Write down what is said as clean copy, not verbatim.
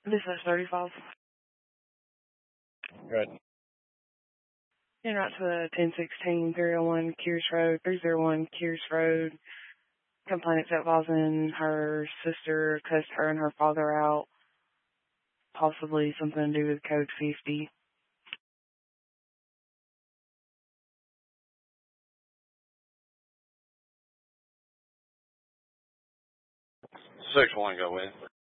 This is 35. Right. In right to the 1016 301 Kears Road, 301 Kears Road. Complaint advising her sister cussed her and her father out. Possibly something to do with Code 50. 6-1, go in.